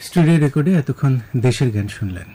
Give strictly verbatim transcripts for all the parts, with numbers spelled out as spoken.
Studio রেকর্ডে এতক্ষণ দেশের গান শুনলেন।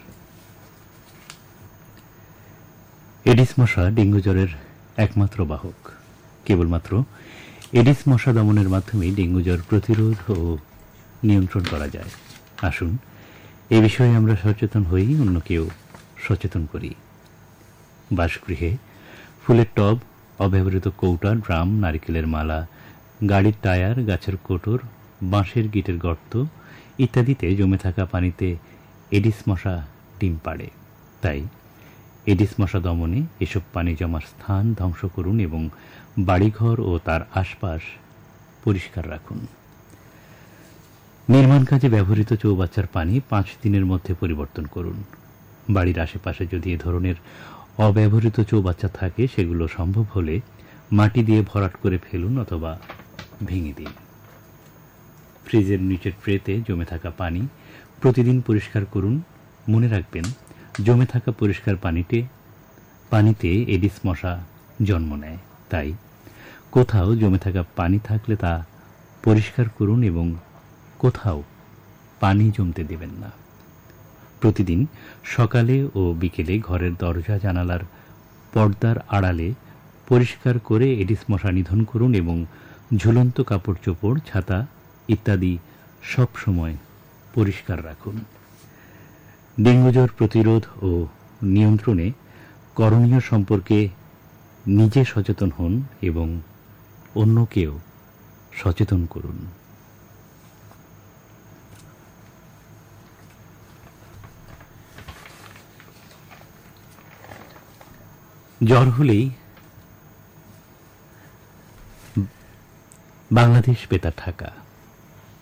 এডিস মশা ডেঙ্গু জ্বরের একমাত্র বাহক। কেবলমাত্র এডিস মশা দমনের মাধ্যমে ডেঙ্গু জ্বর প্রতিরোধ ও নিয়ন্ত্রণ করা যায়। আসুন এ বিষয়ে আমরা সচেতন হই, অন্যকেও সচেতন করি। বাসগৃহে ফুলের টব, অব্যবহৃত কৌটা, ড্রাম, নারিকেলের মালা, গাড়ির টায়ার, গাছের কোটর, বাঁশের গিটের গর্ত ইত্যাদিতে জমে থাকা পানিতে এডিস মশা ডিম পাড়ে। তাই এডিস মশা দমনে এসব পানি জমার স্থান ধ্বংস করুন এবং বাড়িঘর ও তার আশপাশ পরিষ্কার রাখুন। নির্মাণ কাজে ব্যবহৃত চৌবাচ্চার পানি পাঁচ দিনের মধ্যে পরিবর্তন করুন। বাড়ির আশেপাশে যদি এ ধরনের অব্যবহৃত চৌবাচ্চা থাকে, সেগুলো সম্ভব হলে মাটি দিয়ে ভরাট করে ফেলুন অথবা ভেঙে দিন। ফ্রিজের নিচের ট্রেতে জমে থাকা পানি প্রতিদিন পরিষ্কার করুন। মনে রাখবেন, জমে থাকা পরিষ্কার পানিতে পানিতে এডিস মশা জন্ম নেয়। তাই কোথাও জমে থাকা পানি থাকলে তা পরিষ্কার করুন এবং কোথাও পানি জমতে দেবেন না। প্রতিদিন সকালে ও বিকেলে ঘরের দরজা জানালার পর্দার আড়ালে পরিষ্কার করে এডিস মশা নিধন করুন এবং ঝুলন্ত কাপড় চোপড়, ছাতা ইত্যাদি সব সময় পরিষ্কার রাখুন। ডেঙ্গু জ্বর প্রতিরোধ ও নিয়ন্ত্রণে করণীয় সম্পর্কে নিজে সচেতন হন এবং অন্যকেও সচেতন করুন। জ্বর হলেই বাংলাদেশ বেতার ঢাকা।